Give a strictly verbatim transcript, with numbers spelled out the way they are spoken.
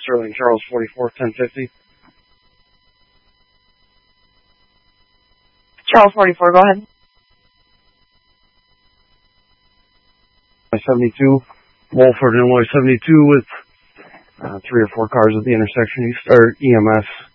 Sterling Charles, forty-four, ten fifty. Charles forty-four, go ahead. seventy-two, Wolford, Illinois seventy-two with uh, three or four cars at the intersection. East, or E M S